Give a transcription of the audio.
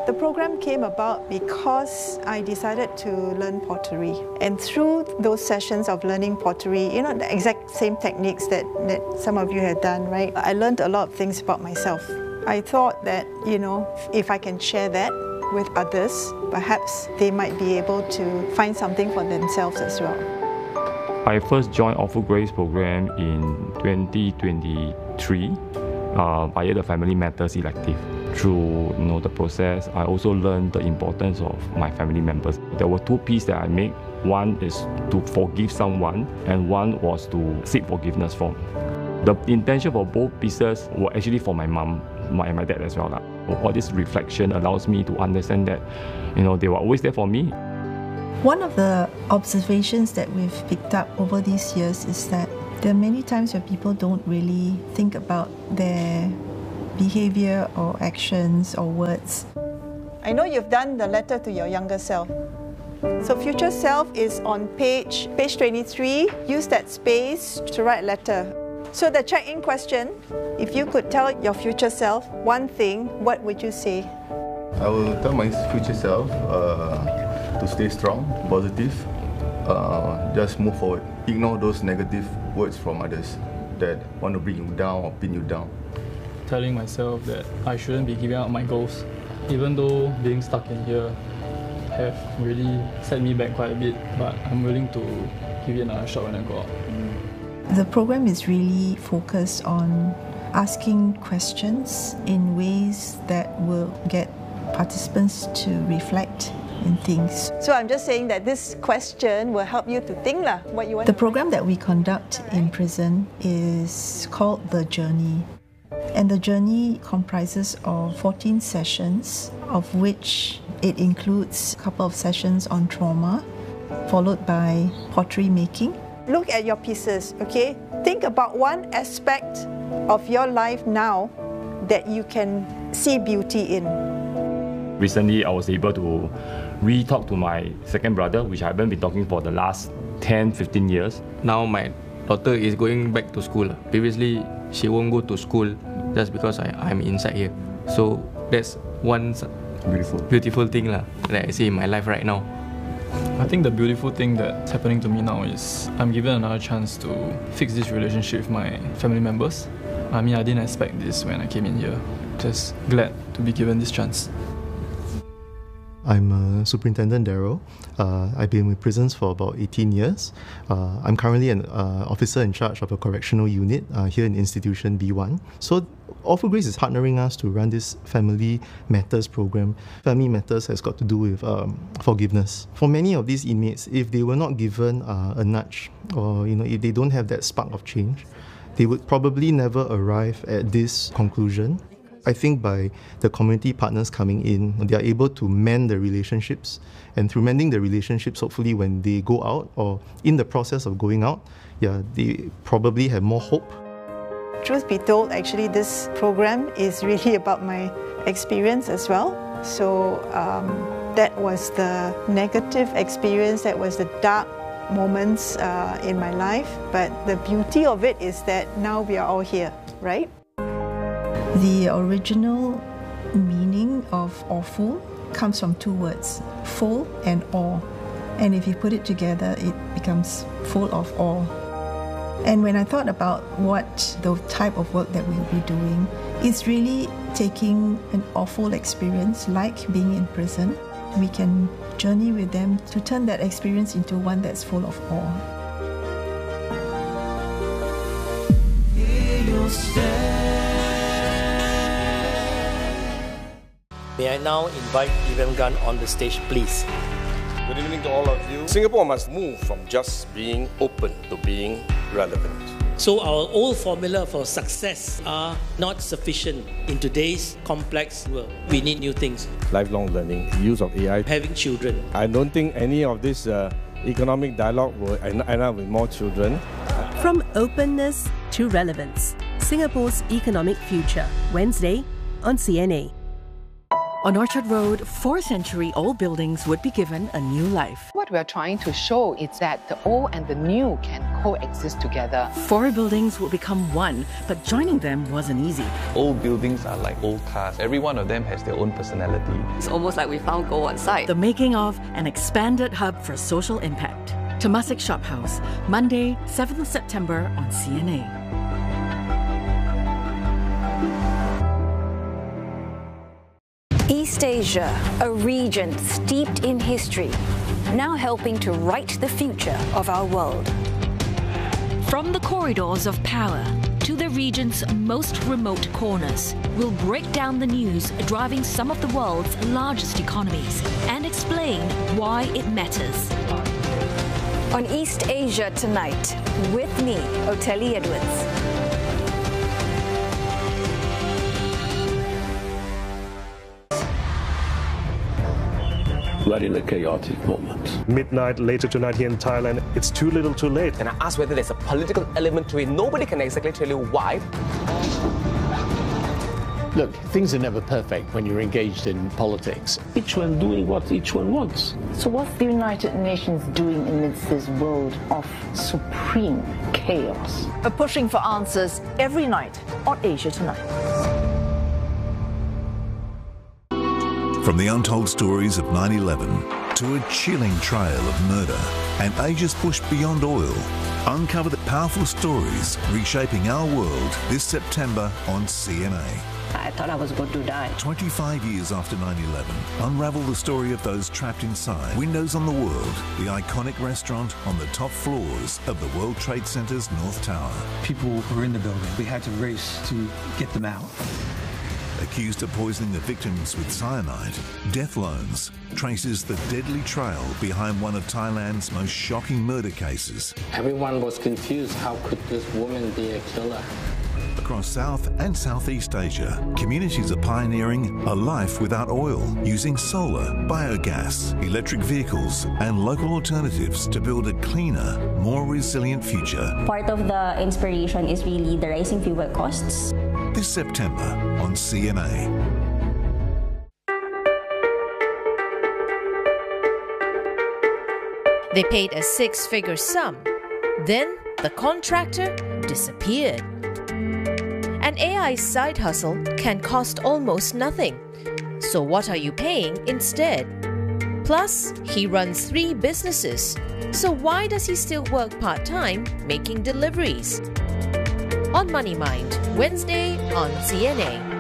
The program came about because I decided to learn pottery. And through those sessions of learning pottery, you know, the exact same techniques that some of you have done, right? I learned a lot of things about myself. I thought that, you know, if I can share that with others, perhaps they might be able to find something for themselves as well. I first joined Awful Grace program in 2023 via the Family Matters elective. Through the process, I also learned the importance of my family members. There were two pieces that I made. One is to forgive someone, and one was to seek forgiveness from. The intention for both pieces were actually for my mom and my dad as well. All this reflection allows me to understand that, they were always there for me. One of the observations that we've picked up over these years is that there are many times where people don't really think about their behavior or actions or words. I know you've done the letter to your younger self. So future self is on page 23. Use that space to write letter. So the check-in question, if you could tell your future self one thing, what would you say? I will tell my future self to stay strong, positive, just move forward. Ignore those negative words from others that want to bring you down or pin you down. Telling myself that I shouldn't be giving up my goals, even though being stuck in here have really set me back quite a bit, but I'm willing to give it another shot when I go out. The program is really focused on asking questions in ways that will get participants to reflect in things. So I'm just saying that this question will help you to think what you want. The program that we conduct in prison is called The Journey. And the journey comprises of 14 sessions, of which it includes a couple of sessions on trauma, followed by pottery making. Look at your pieces, okay? Think about one aspect of your life now that you can see beauty in. Recently, I was able to re-talk to my second brother, which I haven't been talking for the last 10-15 years. Now my daughter is going back to school. Previously, she won't go to school just because I'm inside here. So that's one beautiful thing that I see in my life right now. I think the beautiful thing that's happening to me now is I'm given another chance to fix this relationship with my family members. I mean, I didn't expect this when I came in here. Just glad to be given this chance. I'm Superintendent Daryl. I've been with prisons for about 18 years. I'm currently an officer in charge of a correctional unit here in Institution B1. So Awful Grace is partnering us to run this Family Matters program. Family Matters has got to do with forgiveness. For many of these inmates, if they were not given a nudge, or if they don't have that spark of change, they would probably never arrive at this conclusion. I think by the community partners coming in, they are able to mend the relationships. And through mending the relationships, hopefully when they go out or in the process of going out, they probably have more hope. Truth be told, actually, this program is really about my experience as well. So that was the negative experience, that was the dark moments in my life. But the beauty of it is that now we are all here, right? The original meaning of awful comes from two words, full and awe. And if you put it together, it becomes full of awe. And when I thought about what the type of work that we'll be doing, it's really taking an awful experience like being in prison. We can journey with them to turn that experience into one that's full of awe. May I now invite Ivan Gunn on the stage, please. Good evening to all of you. Singapore must move from just being open to being relevant. So our old formula for success are not sufficient in today's complex world. We need new things. Lifelong learning, use of AI. Having children. I don't think any of this economic dialogue will end up with more children. From openness to relevance, Singapore's economic future. Wednesday on CNA. On Orchard Road, 4-century-old buildings would be given a new life. What what we're trying to show is that the old and the new can coexist together. 4 buildings will become one, but joining them wasn't easy. Old buildings are like old cars. Every one of them has their own personality. It's almost like we found gold on site. The making of an expanded hub for social impact. Temasek Shophouse, Monday, 7th September on CNA. East Asia, a region steeped in history, now helping to write the future of our world. From the corridors of power to the region's most remote corners, we'll break down the news driving some of the world's largest economies and explain why it matters. On East Asia Tonight, with me, Oteli Edwards. We're in a chaotic moment. Midnight later tonight here in Thailand, it's too little too late. And I asked whether there's a political element to it. Nobody can exactly tell you why. Look, things are never perfect when you're engaged in politics. Each one doing what each one wants. So what's the United Nations doing amidst this world of supreme chaos? We're pushing for answers every night on Asia Tonight. From the untold stories of 9/11 to a chilling trail of murder and Asia's push beyond oil, uncover the powerful stories reshaping our world this September on CNA. I thought I was going to die. 25 years after 9/11, unravel the story of those trapped inside. Windows on the World, the iconic restaurant on the top floors of the World Trade Center's North Tower. People were in the building. We had to race to get them out. Accused of poisoning the victims with cyanide, Death Loans traces the deadly trail behind one of Thailand's most shocking murder cases. Everyone was confused. How could this woman be a killer? Across South and Southeast Asia, communities are pioneering a life without oil, using solar, biogas, electric vehicles and local alternatives to build a cleaner, more resilient future. Part of the inspiration is really the rising fuel costs. This September on CNA. They paid a 6-figure sum. Then the contractor disappeared. An AI side hustle can cost almost nothing. So what are you paying instead? Plus, he runs 3 businesses. So why does he still work part-time making deliveries? On Money Mind, Wednesday on CNA.